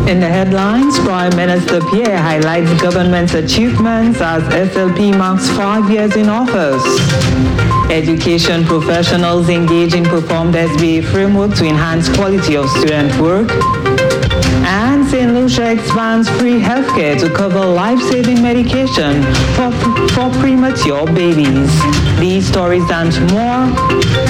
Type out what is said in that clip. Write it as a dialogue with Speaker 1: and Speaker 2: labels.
Speaker 1: In the headlines, Prime Minister Pierre highlights government's achievements as SLP marks 5 years in office. Education professionals engage in performed SBA framework to enhance quality of student work. And St. Lucia expands free healthcare to cover life-saving medication for premature babies. These stories and more